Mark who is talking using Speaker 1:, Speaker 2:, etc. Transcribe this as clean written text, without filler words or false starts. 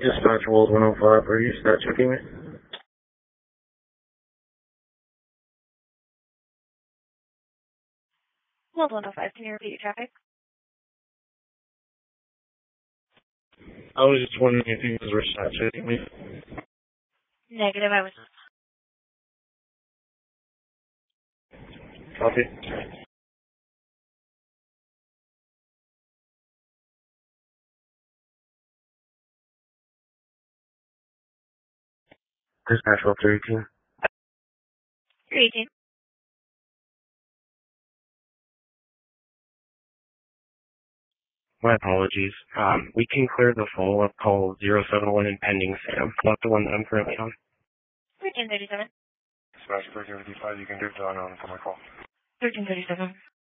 Speaker 1: Dispatch World 105, are you stat checking me?
Speaker 2: World 105, can you repeat your traffic?
Speaker 1: I was just wondering if you guys were stat checking me.
Speaker 2: Negative, I was.
Speaker 1: Copy. Dispatch World 318.
Speaker 2: 318.
Speaker 1: My apologies. We can clear the follow-up call 071 and pending Sam, not the one that I'm currently on.
Speaker 2: 1337.
Speaker 1: Dispatch 1355, you can do John on for my call.
Speaker 2: 1337.